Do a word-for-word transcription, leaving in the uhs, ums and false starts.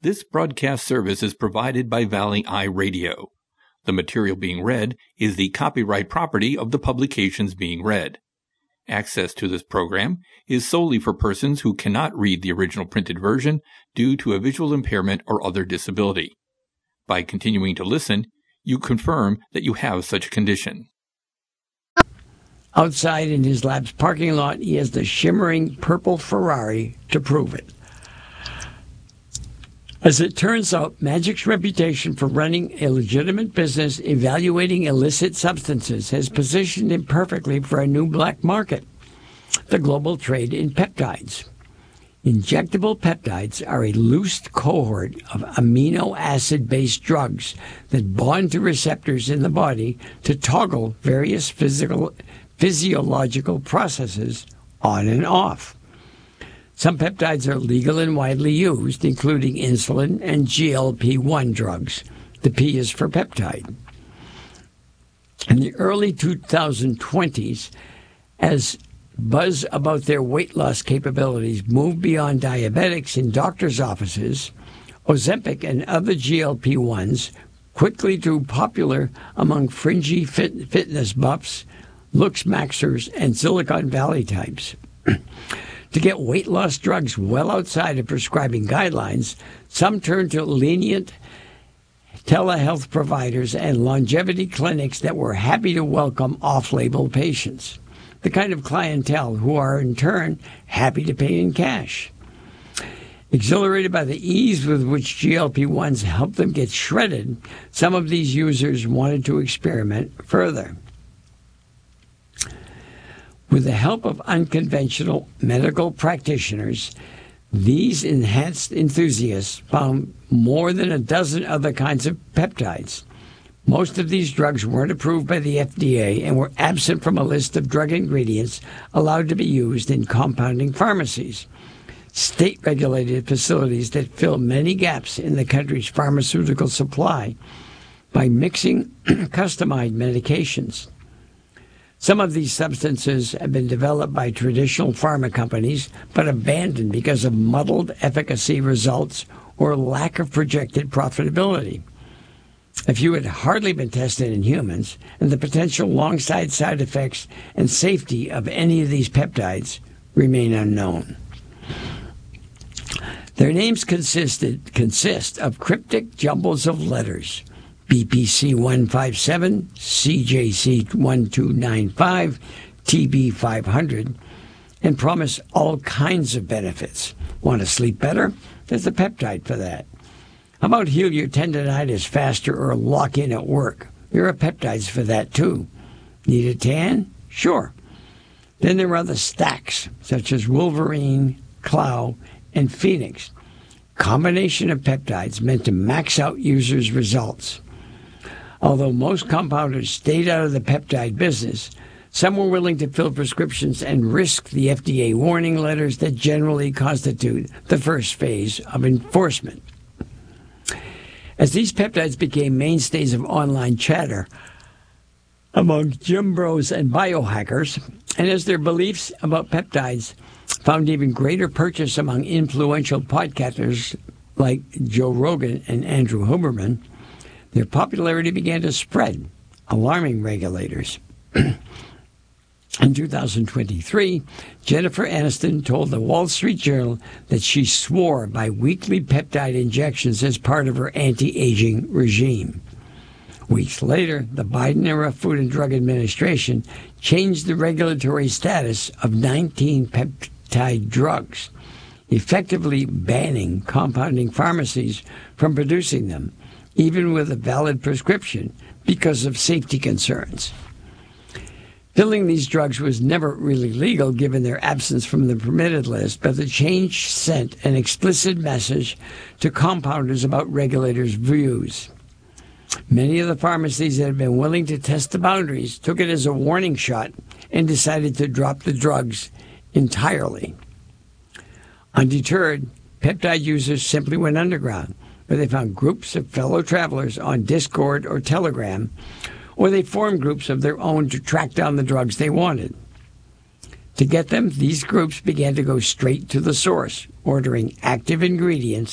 This broadcast service is provided by Valley Eye Radio. The material being read is the copyright property of the publications being read. Access to this program is solely for persons who cannot read the original printed version due to a visual impairment or other disability. By continuing to listen, you confirm that you have such a condition. Outside in his lab's parking lot, he has the shimmering purple Ferrari to prove it. As it turns out, Magic's reputation for running a legitimate business evaluating illicit substances has positioned him perfectly for a new black market, the global trade in peptides. Injectable peptides are a loose cohort of amino acid-based drugs that bond to receptors in the body to toggle various physical, physiological processes on and off. Some peptides are legal and widely used, including insulin and G L P one drugs. The P is for peptide. In the early twenty twenties, as buzz about their weight loss capabilities moved beyond diabetics in doctors' offices, Ozempic and other G L P ones quickly grew popular among fringy fit- fitness buffs, looks maxers, and Silicon Valley types. To get weight loss drugs well outside of prescribing guidelines, some turn to lenient telehealth providers and longevity clinics that were happy to welcome off-label patients, the kind of clientele who are in turn happy to pay in cash. Exhilarated by the ease with which G L P ones help them get shredded, some of these users wanted to experiment further. With the help of unconventional medical practitioners, these enhanced enthusiasts found more than a dozen other kinds of peptides. Most of these drugs weren't approved by the F D A and were absent from a list of drug ingredients allowed to be used in compounding pharmacies, state-regulated facilities that fill many gaps in the country's pharmaceutical supply by mixing customized medications. Some of these substances have been developed by traditional pharma companies, but abandoned because of muddled efficacy results or lack of projected profitability. A few had hardly been tested in humans, and the potential long-side side effects and safety of any of these peptides remain unknown. Their names consisted, consist of cryptic jumbles of letters: B P C one fifty-seven, C J C one two nine five, T B five hundred, and promise all kinds of benefits. Want to sleep better? There's a peptide for that. How about heal your tendonitis faster or lock in at work? There are peptides for that too. Need a tan? Sure. Then there are the stacks, such as Wolverine, Clow, and Phoenix. Combination of peptides meant to max out users' results. Although most compounders stayed out of the peptide business, some were willing to fill prescriptions and risk the F D A warning letters that generally constitute the first phase of enforcement. As these peptides became mainstays of online chatter among gym bros and biohackers, and as their beliefs about peptides found even greater purchase among influential podcasters like Joe Rogan and Andrew Huberman, their popularity began to spread, alarming regulators. In two thousand twenty-three, Jennifer Aniston told the Wall Street Journal that she swore by weekly peptide injections as part of her anti-aging regime. Weeks later, the Biden-era Food and Drug Administration changed the regulatory status of nineteen peptide drugs, effectively banning compounding pharmacies from producing them, even with a valid prescription, because of safety concerns. Filling these drugs was never really legal given their absence from the permitted list, but the change sent an explicit message to compounders about regulators' views. Many of the pharmacies that had been willing to test the boundaries took it as a warning shot and decided to drop the drugs entirely. Undeterred, peptide users simply went underground, where they found groups of fellow travelers on Discord or Telegram, or they formed groups of their own to track down the drugs they wanted. To get them, these groups began to go straight to the source, ordering active ingredients